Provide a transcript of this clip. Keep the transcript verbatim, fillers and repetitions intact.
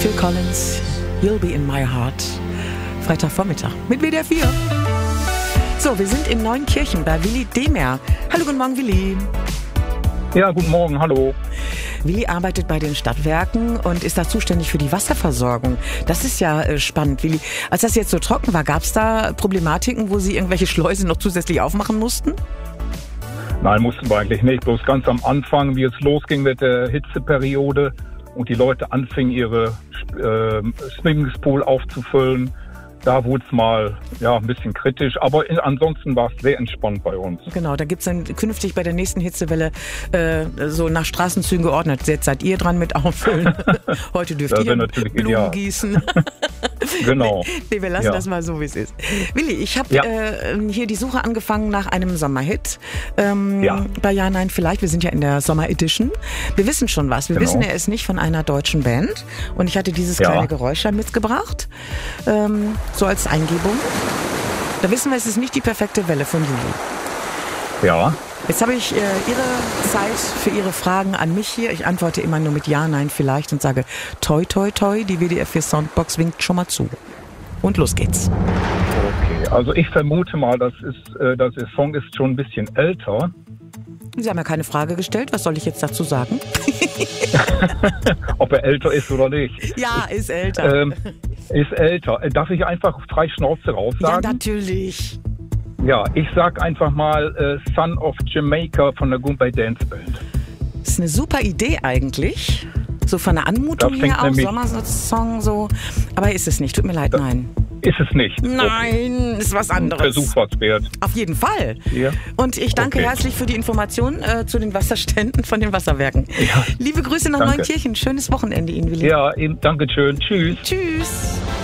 Phil Collins, You'll Be in My Heart. Freitagvormittag mit W D R vier. So, wir sind in Neunkirchen bei Willi Demer. Hallo, guten Morgen, Willi. Ja, guten Morgen, hallo. Willi arbeitet bei den Stadtwerken und ist da zuständig für die Wasserversorgung. Das ist ja äh, spannend, Willi. Als das jetzt so trocken war, gab es da Problematiken, wo Sie irgendwelche Schleusen noch zusätzlich aufmachen mussten? Nein, mussten wir eigentlich nicht. Bloß ganz am Anfang, wie es losging mit der Hitzeperiode und die Leute anfingen, ihre äh, Swimmingpool aufzufüllen, da wurde es mal ja, ein bisschen kritisch, aber in, ansonsten war es sehr entspannt bei uns. Genau, da gibt es dann künftig bei der nächsten Hitzewelle äh, so nach Straßenzügen geordnet. Jetzt seid ihr dran mit auffüllen. Heute dürft ihr Blumen ideal. gießen. Genau. Nee, wir lassen ja. das mal so, wie es ist. Willi, ich habe ja. äh, hier die Suche angefangen nach einem Sommerhit. Ähm, ja. Bei Ja, Nein, Vielleicht. Wir sind ja in der Sommer-Edition. Wir wissen schon was. Wir genau. wissen, er ist nicht von einer deutschen Band. Und ich hatte dieses ja. kleine Geräusch da mitgebracht. Ähm, so als Eingebung. Da wissen wir, es ist nicht die perfekte Welle von Juli. Ja. Jetzt habe ich äh, Ihre Zeit für Ihre Fragen an mich hier. Ich antworte immer nur mit Ja, Nein, Vielleicht und sage toi, toi, toi. Die W D R vier Soundbox winkt schon mal zu. Und los geht's. Okay, also ich vermute mal, das ist, äh, das der Song ist schon ein bisschen älter. Sie haben ja keine Frage gestellt. Was soll ich jetzt dazu sagen? Ob er älter ist oder nicht. Ja, ist älter. Ähm, ist älter. Darf ich einfach frei Schnauze raus sagen? Ja, natürlich. Ja, ich sag einfach mal äh, Son of Jamaica von der Goombay Dance Band. Das ist eine super Idee eigentlich. So von der Anmutung her auch, Sommersong so. Aber ist es nicht, tut mir leid, nein. Ist es nicht? Nein, okay. Ist was anderes. Ein Versuch was wert. Auf jeden Fall. Ja. Und ich danke okay. herzlich für die Informationen äh, zu den Wasserständen von den Wasserwerken. Ja. Liebe Grüße nach danke. Neunkirchen. Schönes Wochenende Ihnen, Willi. Ja, eben, danke schön. Tschüss. Tschüss.